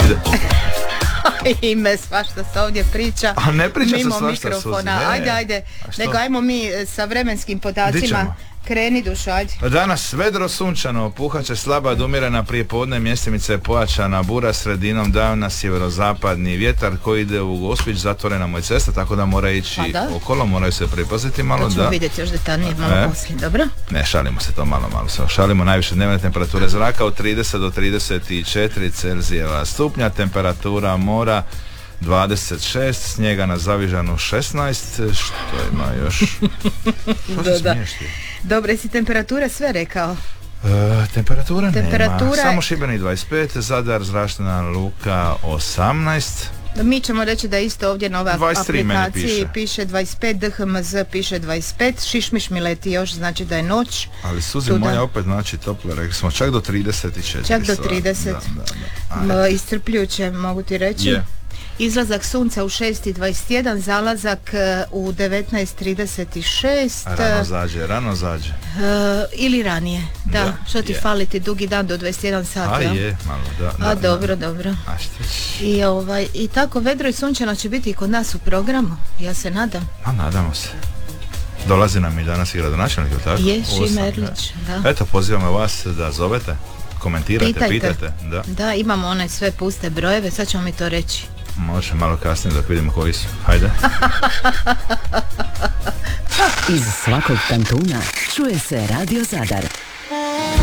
Ime, svašta se ovdje priča. A ne priča mimo se svašta, mikrofona. Suzi, Ajde. Nego ajmo mi sa vremenskim podacima. Kreni dušo, ajde. Danas vedro sunčano, puhaće slaba od umjerena prije podne, mjestimica je pojačana, bura sredinom dana, sjeverozapadni vjetar koji ide u Gospić, zatvorena mu je cesta, tako da mora ići okolo, moraju se pripaziti malo. To ćemo vidjeti još detaljnije malo poslije, dobro? Ne, šalimo se to malo se šalimo. Najviše dnevne temperature zraka od 30 do 34 Celzijeva stupnja, temperatura mora 26, snijega na Zavižanu 16, što ima još? Što se smiješ ti? Dobre, si temperature sve rekao? Temperatura nema, samo Šibenik 25, Zadar, Zračna luka 18. Mi ćemo reći da isto ovdje na ovoj aplikaciji piše 25, DHMZ piše 25, šišmiš mi leti još, znači da je noć. Ali Suzi moja opet znači tople, rekli smo čak do 34. Čak do 30. Da. Iscrpljujuće, mogu ti reći. Yeah. Izlazak sunca u 6:21, zalazak u 19:36. Rano zađe. Ili ranije, da. Što ti fali ti dugi dan do 21 sati? Malo, da. Dobro. I tako vedro i sunčano će biti i kod nas u programu, ja se nadam. Nadamo se. Dolazi nam i danas i gradonačelnik, ili tako? Je, Šimerlić, da. Eto, pozivamo vas da zovete, komentirate, pitate. Da, imamo one sve puste brojeve, sad ćemo mi to reći. Može malo kasnije dok vidimo koji su. Hajde. Iz svakog kantuna čuje se Radio Zadar.